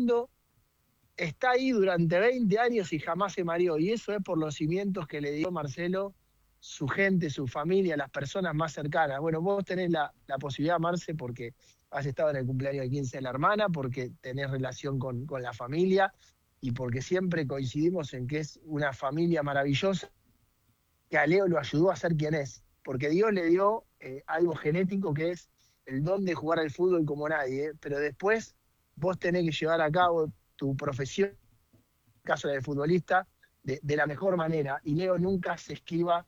mundo está ahí durante 20 años y jamás se mareó. Y eso es por los cimientos que le dio Marcelo, su gente, su familia, las personas más cercanas. Bueno, vos tenés la posibilidad, Marce, porque has estado en el cumpleaños de 15 de la hermana, porque tenés relación con la familia y porque siempre coincidimos en que es una familia maravillosa, que a Leo lo ayudó a ser quien es, porque Dios le dio algo genético que es el don de jugar al fútbol como nadie, pero después vos tenés que llevar a cabo tu profesión, en el caso del futbolista, de la mejor manera, y Leo nunca se esquiva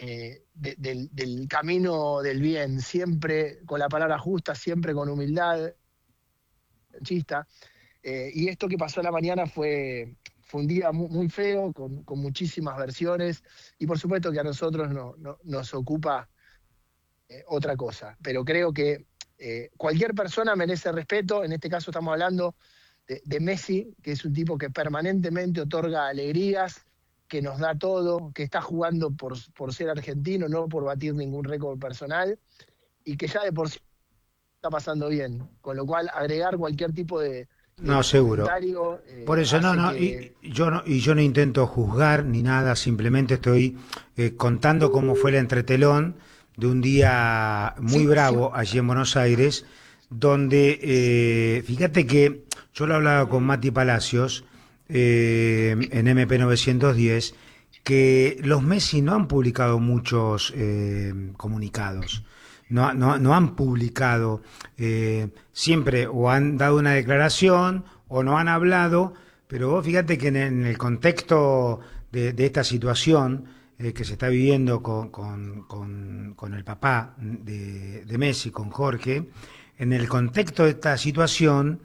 del camino del bien, siempre con la palabra justa, siempre con humildad, chista. Y esto que pasó a la mañana fue un día muy feo, con muchísimas versiones, y por supuesto que a nosotros nos ocupa otra cosa. Pero creo que cualquier persona merece respeto. En este caso estamos hablando de Messi, que es un tipo que permanentemente otorga alegrías, que nos da todo, que está jugando por ser argentino, no por batir ningún récord personal, y que ya de por sí está pasando bien. Con lo cual, agregar cualquier tipo de No, seguro. comentario Por eso no, hace no, que... y yo no intento juzgar ni nada, simplemente estoy contando cómo fue el entretelón de un día muy Sí, sí, bravo allí en Buenos Aires, donde fíjate que yo lo hablaba con Mati Palacios en MP910, que los Messi no han publicado muchos comunicados. No han publicado, siempre o han dado una declaración o no han hablado, pero vos fíjate que en el contexto de esta situación que se está viviendo con el papá de Messi, con Jorge, en el contexto de esta situación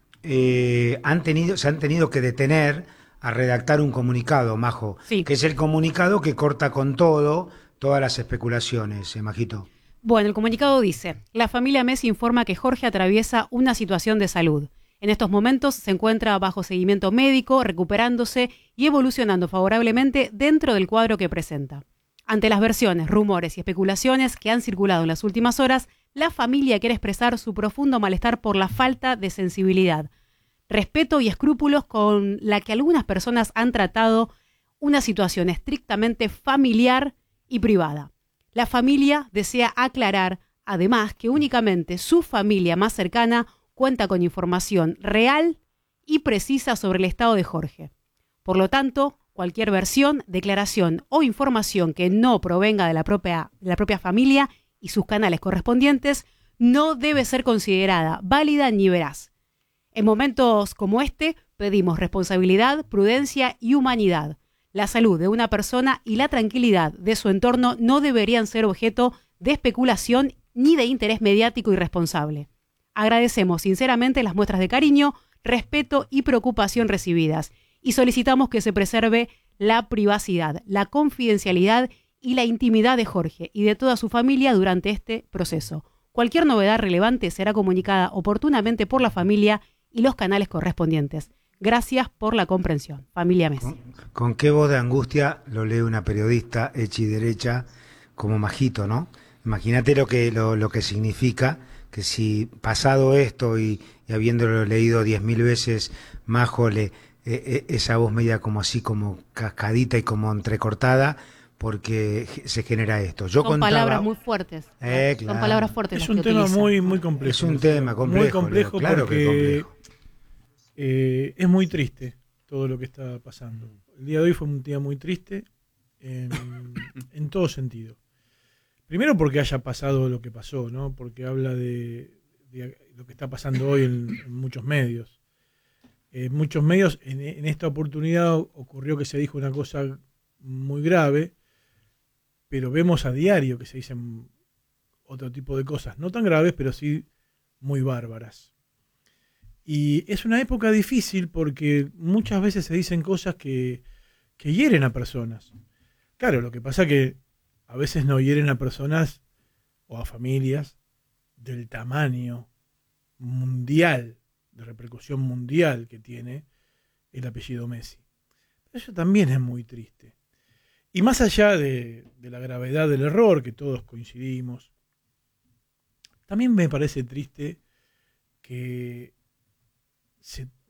se han tenido que detener a redactar un comunicado, Majo, Sí. que es el comunicado que corta con todo, todas las especulaciones, Majito. Bueno, el comunicado dice, la familia Messi informa que Jorge atraviesa una situación de salud. En estos momentos se encuentra bajo seguimiento médico, recuperándose y evolucionando favorablemente dentro del cuadro que presenta. Ante las versiones, rumores y especulaciones que han circulado en las últimas horas, la familia quiere expresar su profundo malestar por la falta de sensibilidad, respeto y escrúpulos con la que algunas personas han tratado una situación estrictamente familiar y privada. La familia desea aclarar, además, que únicamente su familia más cercana cuenta con información real y precisa sobre el estado de Jorge. Por lo tanto, cualquier versión, declaración o información que no provenga de la propia familia y sus canales correspondientes no debe ser considerada válida ni veraz. En momentos como este, pedimos responsabilidad, prudencia y humanidad. La salud de una persona y la tranquilidad de su entorno no deberían ser objeto de especulación ni de interés mediático irresponsable. Agradecemos sinceramente las muestras de cariño, respeto y preocupación recibidas y solicitamos que se preserve la privacidad, la confidencialidad y la intimidad de Jorge y de toda su familia durante este proceso. Cualquier novedad relevante será comunicada oportunamente por la familia y los canales correspondientes. Gracias por la comprensión. Familia Messi. ¿Con qué voz de angustia lo lee una periodista hecha y derecha como Majito, ¿no? Imagínate lo que significa que si pasado esto y habiéndolo leído 10.000 veces, Majo esa voz media como así, como cascadita y como entrecortada, porque se genera esto. Yo Son contaba, palabras muy fuertes. claro. Son palabras fuertes. Es las un que tema utilizan. muy complejo. Es un tema complejo. Muy complejo, Claro porque que complejo. Es muy triste todo lo que está pasando. El día de hoy fue un día muy triste en todo sentido. Primero porque haya pasado lo que pasó, ¿no? Porque habla de lo que está pasando hoy en muchos medios. En muchos medios, en esta oportunidad ocurrió que se dijo una cosa muy grave, pero vemos a diario que se dicen otro tipo de cosas, no tan graves, pero sí muy bárbaras. Y es una época difícil porque muchas veces se dicen cosas que hieren a personas. Claro, lo que pasa es que a veces no hieren a personas o a familias del tamaño mundial, de repercusión mundial que tiene el apellido Messi. Eso también es muy triste. Y más allá de la gravedad del error, que todos coincidimos, también me parece triste que